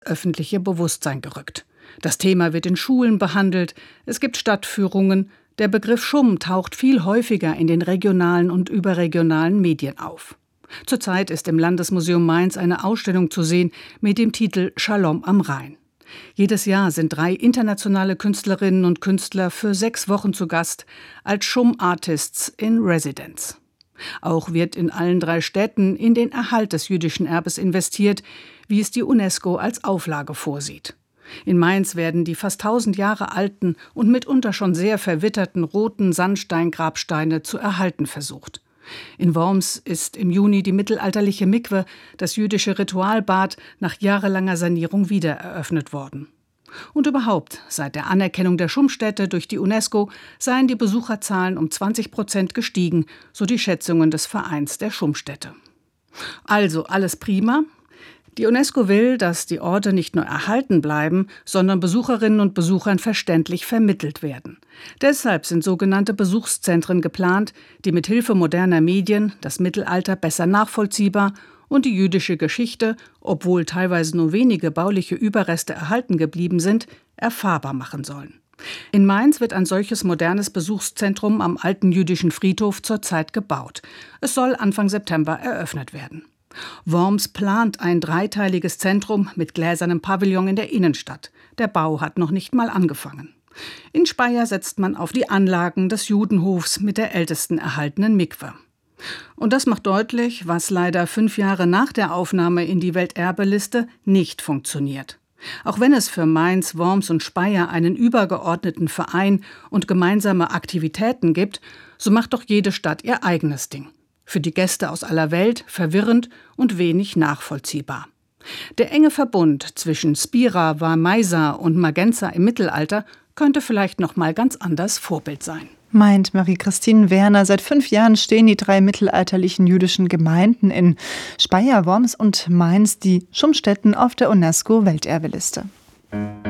öffentliche Bewusstsein gerückt. Das Thema wird in Schulen behandelt, es gibt Stadtführungen, der Begriff Schumm taucht viel häufiger in den regionalen und überregionalen Medien auf. Zurzeit ist im Landesmuseum Mainz eine Ausstellung zu sehen mit dem Titel Shalom am Rhein. Jedes Jahr sind 3 internationale Künstlerinnen und Künstler für 6 Wochen zu Gast als Schumm Artists in Residence. Auch wird in allen 3 Städten in den Erhalt des jüdischen Erbes investiert, wie es die UNESCO als Auflage vorsieht. In Mainz werden die fast 1000 Jahre alten und mitunter schon sehr verwitterten roten Sandsteingrabsteine zu erhalten versucht. In Worms ist im Juni die mittelalterliche Mikwe, das jüdische Ritualbad, nach jahrelanger Sanierung wieder eröffnet worden. Und überhaupt, seit der Anerkennung der Schummstätte durch die UNESCO seien die Besucherzahlen um 20% gestiegen, so die Schätzungen des Vereins der Schummstätte. Also alles prima. Die UNESCO will, dass die Orte nicht nur erhalten bleiben, sondern Besucherinnen und Besuchern verständlich vermittelt werden. Deshalb sind sogenannte Besuchszentren geplant, die mit Hilfe moderner Medien das Mittelalter besser nachvollziehbar und die jüdische Geschichte, obwohl teilweise nur wenige bauliche Überreste erhalten geblieben sind, erfahrbar machen sollen. In Mainz wird ein solches modernes Besuchszentrum am alten jüdischen Friedhof zurzeit gebaut. Es soll Anfang September eröffnet werden. Worms plant ein 3-teiliges Zentrum mit gläsernem Pavillon in der Innenstadt. Der Bau hat noch nicht mal angefangen. In Speyer setzt man auf die Anlagen des Judenhofs mit der ältesten erhaltenen Mikwe. Und das macht deutlich, was leider 5 Jahre nach der Aufnahme in die Welterbeliste nicht funktioniert. Auch wenn es für Mainz, Worms und Speyer einen übergeordneten Verein und gemeinsame Aktivitäten gibt, so macht doch jede Stadt ihr eigenes Ding. Für die Gäste aus aller Welt verwirrend und wenig nachvollziehbar. Der enge Verbund zwischen Spira, Varmeisa und Magenza im Mittelalter könnte vielleicht noch mal ganz anders Vorbild sein. Meint Marie-Christine Werner. Seit 5 Jahren stehen die 3 mittelalterlichen jüdischen Gemeinden in Speyer, Worms und Mainz, die Schummstätten, auf der UNESCO-Welterbeliste.